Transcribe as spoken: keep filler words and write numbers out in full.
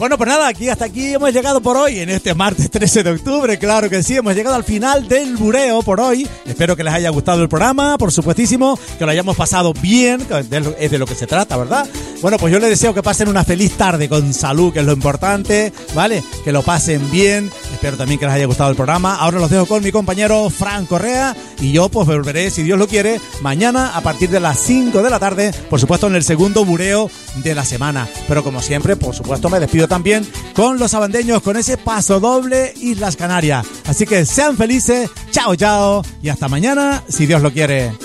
Bueno, pues nada, aquí hasta aquí hemos llegado por hoy, en este martes trece de octubre, claro que sí, hemos llegado al final del bureo por hoy. Espero que les haya gustado el programa, por supuestísimo, que lo hayamos pasado bien, que es de lo que se trata, ¿verdad? Bueno, pues yo les deseo que pasen una feliz tarde con salud, que es lo importante, ¿vale? Que lo pasen bien, espero también que les haya gustado el programa. Ahora los dejo con mi compañero Fran Correa y yo pues volveré, si Dios lo quiere, mañana a partir de las cinco de la tarde, por supuesto en el segundo bureo de la semana. Pero como siempre, por supuesto me despido también con los sabandeños, con ese paso doble Islas Canarias. Así que sean felices, chao chao y hasta mañana si Dios lo quiere.